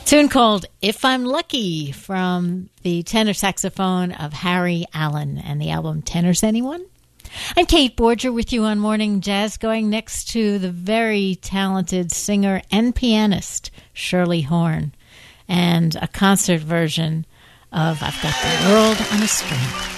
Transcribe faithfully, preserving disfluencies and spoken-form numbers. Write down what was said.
Tune called If I'm Lucky from the tenor saxophone of Harry Allen and the album Tenors Anyone? I'm Kate Borger with you on Morning Jazz, going next to the very talented singer and pianist Shirley Horn and a concert version of I've Got the World on a String.